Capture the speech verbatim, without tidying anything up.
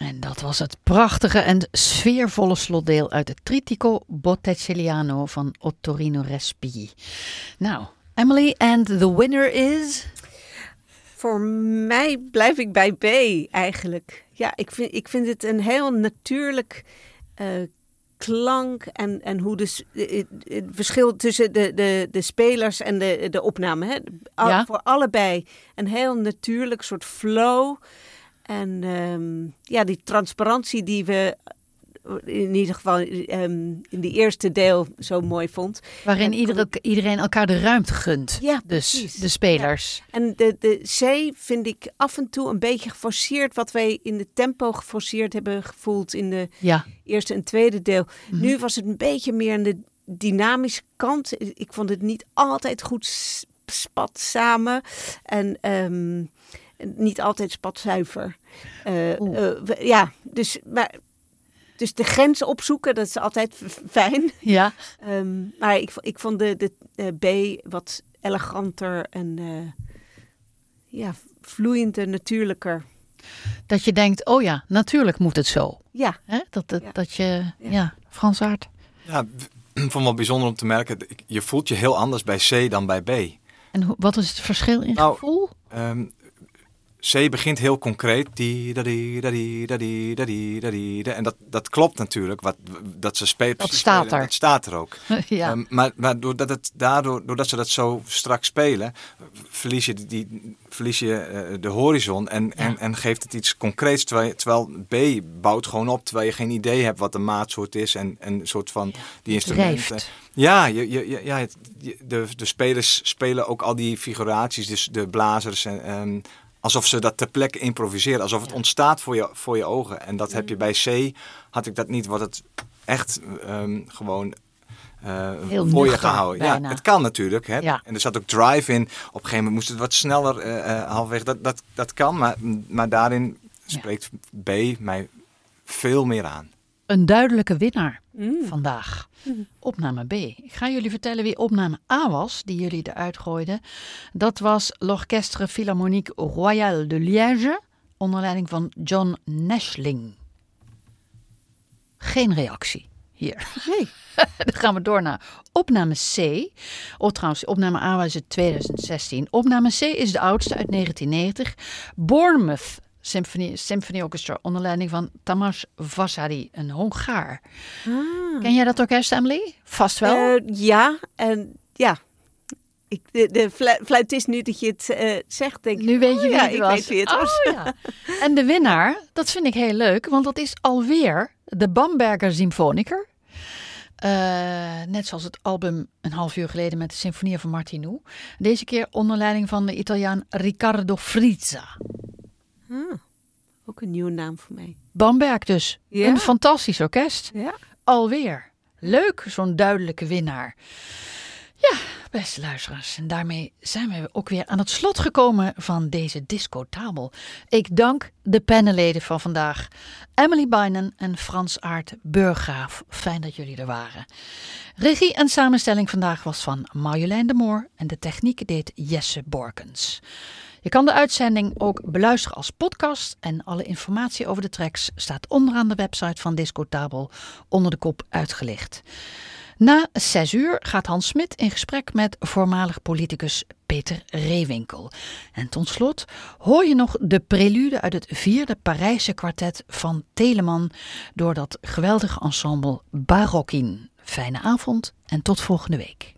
En dat was het prachtige en sfeervolle slotdeel uit het Trittico Botticelliano van Ottorino Respighi. Nou, Emily, and the winner is? Voor mij blijf ik bij B eigenlijk. Ja, ik vind, ik vind het een heel natuurlijk uh, klank en, en hoe de, het, het verschil tussen de, de, de spelers en de, de opname. Hè? Al, ja. Voor allebei een heel natuurlijk soort flow. En um, ja, die transparantie die we in ieder geval um, in die eerste deel zo mooi vond. Waarin en, ieder, iedereen elkaar de ruimte gunt. Ja, dus precies. De spelers. Ja. En de, de C vind ik af en toe een beetje geforceerd. Wat wij in de tempo geforceerd hebben gevoeld in de ja. eerste en tweede deel. Mm-hmm. Nu was het een beetje meer aan de dynamische kant. Ik vond het niet altijd goed spat samen. En um, niet altijd spatzuiver. Uh, uh, ja, dus... Maar, Dus de grens opzoeken, dat is altijd f- fijn. Ja. Um, maar ik, ik vond de, de uh, B wat eleganter en uh, ja, vloeiender, natuurlijker. Dat je denkt, oh ja, natuurlijk moet het zo. Ja. Hè? Dat, dat, ja. dat je, ja, ja Frans Aert. Ja, ik vond het wel bijzonder om te merken. Je voelt je heel anders bij C dan bij B. En ho- wat is het verschil in nou, gevoel? Um, C begint heel concreet. Die, da, die, da, die, da, die, da, die, da, die, da. En dat, dat klopt natuurlijk. Wat, dat ze spelen. Dat staat spelen, er. Dat staat er ook. ja. um, maar maar doordat, het, daardoor, doordat ze dat zo strak spelen, verlies je, die, verlies je uh, de horizon en, ja. en, en geeft het iets concreets. Terwijl, terwijl B bouwt gewoon op. Terwijl je geen idee hebt wat de maatsoort is. En een soort van ja, die instrumenten. Drijft. Ja, je, je, ja het, de, de spelers spelen ook al die figuraties. Dus de blazers en... Um, alsof ze dat ter plekke improviseren. Alsof het ontstaat voor je, voor je ogen. En dat heb je bij C. Had ik dat niet. Wat het echt um, gewoon uh, voor je gehouden. Bijna. Ja, het kan natuurlijk. Hè? Ja. En er zat ook drive in. Op een gegeven moment moest het wat sneller uh, uh, halfweg. Dat, dat, dat kan. Maar, maar daarin spreekt B mij veel meer aan. Een duidelijke winnaar mm. vandaag. Mm. Opname B. Ik ga jullie vertellen wie opname A was, die jullie eruit gooiden. Dat was l'Orchestre Philharmonique Royal de Liège, onder leiding van John Nashling. Geen reactie hier. Nee. Dan gaan we door naar opname C. Oh, trouwens, opname A was het twintig zestien. Opname C is de oudste uit negentien negentig. Bournemouth Symphony, Symphony Orchestra onder leiding van Tamás Vasari, een Hongaar. Ah. Ken jij dat orkest, Emily? Vast wel? Uh, ja, en ja. Ik, de, de fluitist, nu dat je het uh, zegt, denk ik... Nu weet je oh, wie ja, het ik was. weet wie het was. Oh, ja. En de winnaar, dat vind ik heel leuk, want dat is alweer de Bamberger Symfoniker. Uh, net zoals het album een half uur geleden met de Sinfonia van Martinu. Deze keer onder leiding van de Italiaan Riccardo Frizza. Ah, ook een nieuwe naam voor mij. Bamberg dus. Ja? Een fantastisch orkest. Ja. Alweer. Leuk, zo'n duidelijke winnaar. Ja, beste luisteraars. En daarmee zijn we ook weer aan het slot gekomen van deze discotabel. Ik dank de panelleden van vandaag. Emily Bynen en Frans Aert Burggraaf. Fijn dat jullie er waren. Regie en samenstelling vandaag was van Marjolein de Moor. En de techniek deed Jesse Borkens. Je kan de uitzending ook beluisteren als podcast en alle informatie over de tracks staat onderaan de website van Discotabel onder de kop uitgelicht. Na zes uur gaat Hans Smit in gesprek met voormalig politicus Peter Reewinkel. En tot slot hoor je nog de prelude uit het vierde Parijse kwartet van Telemann door dat geweldige ensemble Barokin. Fijne avond en tot volgende week.